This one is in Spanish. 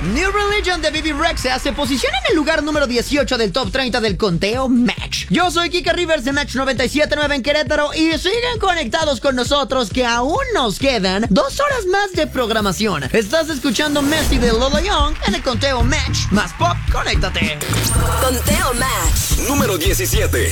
New Religion de Bibi Rexha se posiciona en el lugar número 18 del top 30 del conteo Match. Yo soy Kika Rivers de Match 97.9 en Querétaro y siguen conectados con nosotros que aún nos quedan 2 horas más de programación. Estás escuchando Messi de Lola Young en el conteo Match. Más pop, conéctate. Conteo Match. Número 17.